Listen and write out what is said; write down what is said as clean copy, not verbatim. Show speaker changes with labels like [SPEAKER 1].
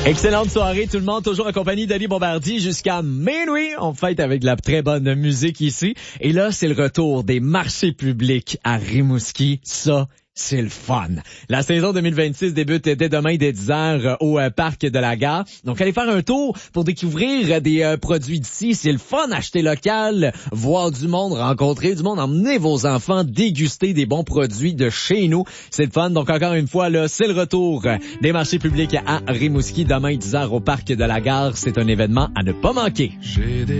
[SPEAKER 1] Excellente soirée tout le monde, toujours en compagnie d'Ali Bombardier jusqu'à minuit. On fête avec de la très bonne musique ici. Et là, c'est le retour des marchés publics à Rimouski. Ça, c'est le fun. La saison 2026 débute dès demain dès 10h au parc de la gare. Donc, allez faire un tour pour découvrir des produits d'ici. C'est le fun, acheter local, voir du monde, rencontrer du monde, emmener vos enfants, déguster des bons produits de chez nous. C'est le fun. Donc, encore une fois, là, c'est le retour des marchés publics à Rimouski. Demain, 10h au parc de la gare. C'est un événement à ne pas manquer.